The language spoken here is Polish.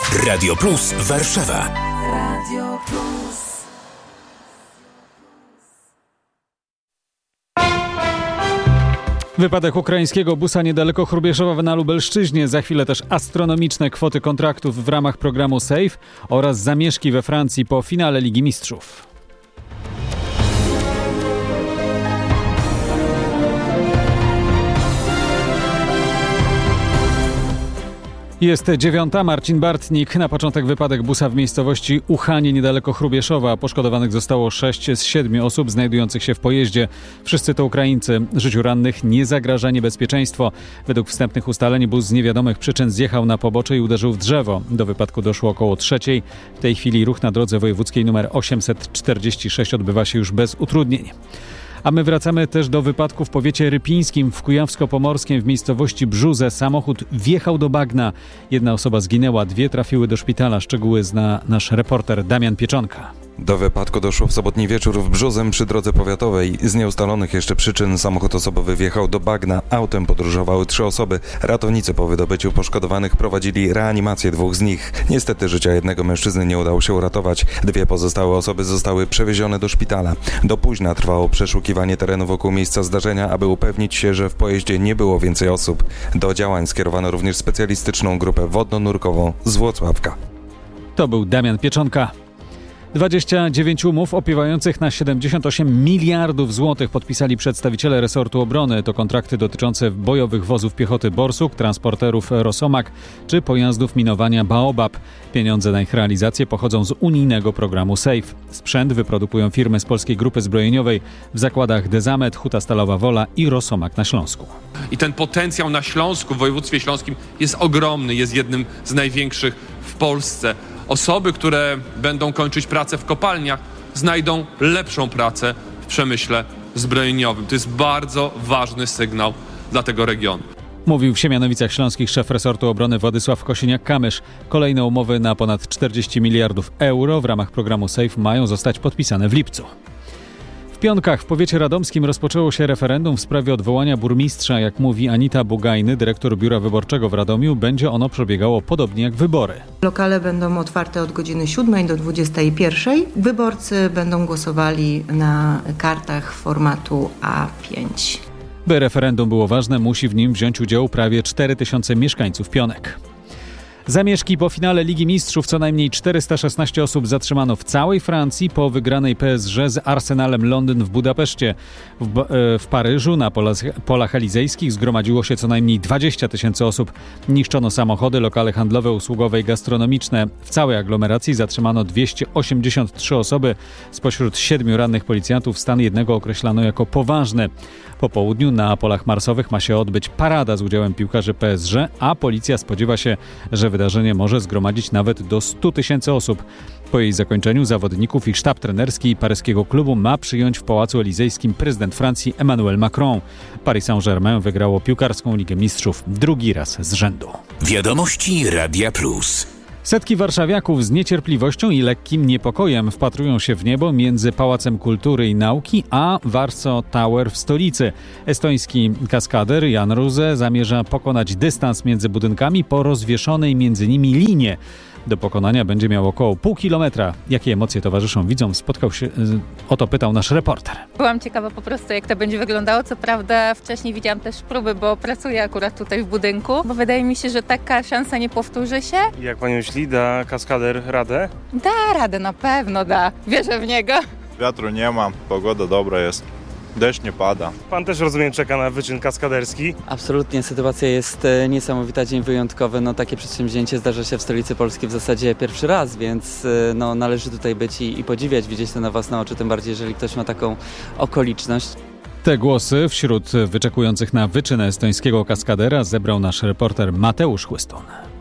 Radio Plus Warszawa. Radio Plus. Wypadek ukraińskiego busa niedaleko Hrubieszowa na Lubelszczyźnie, za chwilę też astronomiczne kwoty kontraktów w ramach programu SAFE oraz zamieszki we Francji po finale Ligi Mistrzów. Jest 9:00, Marcin Bartnik. Na początek wypadek busa w miejscowości Uchanie niedaleko Hrubieszowa. Poszkodowanych zostało 6 z 7 osób znajdujących się w pojeździe. Wszyscy to Ukraińcy. Życiu rannych nie zagraża niebezpieczeństwo. Według wstępnych ustaleń bus z niewiadomych przyczyn zjechał na pobocze i uderzył w drzewo. Do wypadku doszło około 3:00. W tej chwili ruch na drodze wojewódzkiej nr 846 odbywa się już bez utrudnień. A my wracamy też do wypadku w powiecie rypińskim w Kujawsko-Pomorskiem w miejscowości Brzuze. Samochód wjechał do bagna. 1 osoba zginęła, 2 trafiły do szpitala. Szczegóły zna nasz reporter Damian Pieczonka. Do wypadku doszło w sobotni wieczór w Brzuzem przy drodze powiatowej. Z nieustalonych jeszcze przyczyn samochód osobowy wjechał do bagna. Autem podróżowały 3 osoby. Ratownicy po wydobyciu poszkodowanych prowadzili reanimację 2 z nich. Niestety życia jednego mężczyzny nie udało się uratować. 2 pozostałe osoby zostały przewiezione do szpitala. Do późna trwało przeszukiwanie terenu wokół miejsca zdarzenia, aby upewnić się, że w pojeździe nie było więcej osób. Do działań skierowano również specjalistyczną grupę wodno-nurkową z Włocławka. To był Damian Pieczonka. 29 umów opiewających na 78 miliardów złotych podpisali przedstawiciele resortu obrony. To kontrakty dotyczące bojowych wozów piechoty Borsuk, transporterów Rosomak czy pojazdów minowania Baobab. Pieniądze na ich realizację pochodzą z unijnego programu SAFE. Sprzęt wyprodukują firmy z Polskiej Grupy Zbrojeniowej w zakładach Dezamet, Huta Stalowa Wola i Rosomak na Śląsku. I ten potencjał na Śląsku, w województwie śląskim jest ogromny, jest jednym z największych w Polsce. Osoby, które będą kończyć pracę w kopalniach, znajdą lepszą pracę w przemyśle zbrojeniowym. To jest bardzo ważny sygnał dla tego regionu. Mówił w Siemianowicach Śląskich szef resortu obrony Władysław Kosiniak-Kamysz. Kolejne umowy na ponad 40 miliardów euro w ramach programu SAFE mają zostać podpisane w lipcu. W Pionkach w powiecie radomskim rozpoczęło się referendum w sprawie odwołania burmistrza. Jak mówi Anita Bugajny, dyrektor biura wyborczego w Radomiu, będzie ono przebiegało podobnie jak wybory. Lokale będą otwarte od godziny 7 do 21. Wyborcy będą głosowali na kartach formatu A5. By referendum było ważne, musi w nim wziąć udział prawie 4000 mieszkańców Pionek. Zamieszki po finale Ligi Mistrzów. Co najmniej 416 osób zatrzymano w całej Francji po wygranej PSG z Arsenalem Londyn w Budapeszcie. W Paryżu na polach elizejskich zgromadziło się co najmniej 20 000 osób. Niszczono samochody, lokale handlowe, usługowe i gastronomiczne. W całej aglomeracji zatrzymano 283 osoby. Spośród 7 rannych policjantów stan jednego określano jako poważny. Po południu na polach marsowych ma się odbyć parada z udziałem piłkarzy PSG, a policja spodziewa się, że wydarzenie może zgromadzić nawet do 100 000 osób. Po jej zakończeniu zawodników i sztab trenerski paryskiego klubu ma przyjąć w Pałacu Elizejskim prezydent Francji Emmanuel Macron. Paris Saint-Germain wygrało piłkarską Ligę Mistrzów 2. raz z rzędu. Wiadomości Radia Plus. Setki warszawiaków z niecierpliwością i lekkim niepokojem wpatrują się w niebo między Pałacem Kultury i Nauki a Warsaw Tower w stolicy. Estoński kaskader Jan Ruze zamierza pokonać dystans między budynkami po rozwieszonej między nimi linie. Do pokonania będzie miał około pół kilometra. Jakie emocje towarzyszą widzom? O to pytał nasz reporter. Byłam ciekawa po prostu, jak to będzie wyglądało. Co prawda wcześniej widziałam też próby, bo pracuję akurat tutaj w budynku, bo wydaje mi się, że taka szansa nie powtórzy się. Jak pani myśli, da kaskader radę? Da radę, na pewno da. Wierzę w niego. Wiatru nie ma, pogoda dobra jest. Deszcz nie pada. Pan też, rozumiem, czeka na wyczyn kaskaderski. Absolutnie, sytuacja jest niesamowita, dzień wyjątkowy. Takie przedsięwzięcie zdarza się w stolicy Polski w zasadzie pierwszy raz, więc należy tutaj być i podziwiać, widzieć to na własne oczy, tym bardziej, jeżeli ktoś ma taką okoliczność. Te głosy wśród wyczekujących na wyczyn estońskiego kaskadera zebrał nasz reporter Mateusz Chłystun.